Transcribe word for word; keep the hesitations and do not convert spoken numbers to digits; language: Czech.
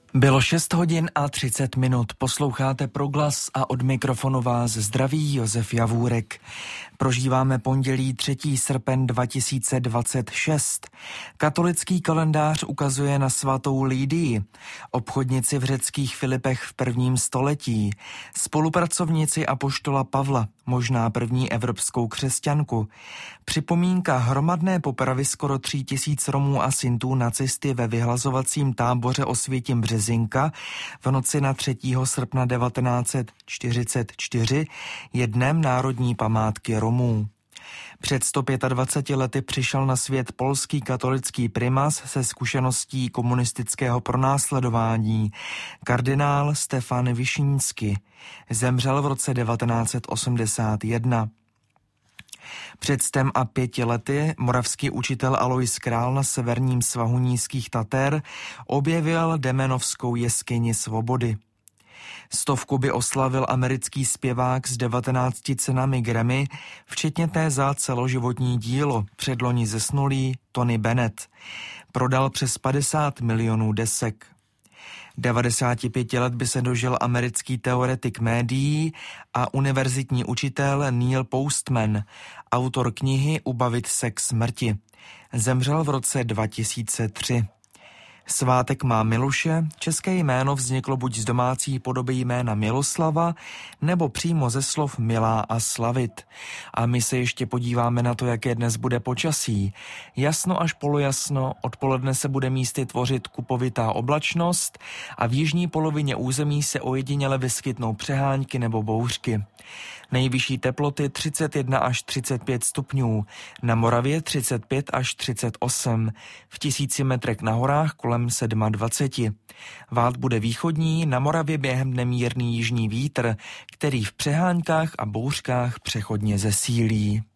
Bylo šest hodin a třicet minut. Posloucháte Proglas a od mikrofonu vás zdraví Josef Javůrek. Prožíváme pondělí třetího srpna dva tisíce dvacet šest. Katolický kalendář ukazuje na svatou Lidii, obchodnici v řeckých Filipech v prvním století, spolupracovnici apoštola Pavla, možná první evropskou křesťanku. Připomínka hromadné popravy skoro tří tisíc Romů a Sintů nacisty ve vyhlazovacím táboře Osvětim Březinka v noci na třetího srpna devatenáct set čtyřicet čtyři je dnem národní památky Romů. Před sto dvaceti pěti lety přišel na svět polský katolický primas se zkušeností komunistického pronásledování, kardinál Stefan Vyšínský. Zemřel v roce devatenáct set osmdesát jedna. Před stem a pěti lety moravský učitel Alois Král na severním svahu Nízkých Tater objevil Demenovskou jeskyni svobody. Stovku by oslavil americký zpěvák s devatenácti cenami Grammy, včetně té za celoživotní dílo, předloni zesnulý Tony Bennett. Prodal přes padesát milionů desek. devadesáti pěti let by se dožil americký teoretik médií a univerzitní učitel Neil Postman, autor knihy Ubavit se k smrti. Zemřel v roce dva tisíce tři. Svátek má Miluše, české jméno vzniklo buď z domácí podoby jména Miloslava, nebo přímo ze slov milá a slavit. A my se ještě podíváme na to, jaké dnes bude počasí. Jasno až polojasno, odpoledne se bude místy tvořit kupovitá oblačnost a v jižní polovině území se ojediněle vyskytnou přehánky nebo bouřky. Nejvyšší teploty třicet jedna až třicet pět stupňů, na Moravě třicet pět až třicet osm, v tisíci metrech na horách kolem dvacet sedm. Vád bude východní, na Moravě během dne mírný jižní vítr, který v přeháňkách a bouřkách přechodně zesílí.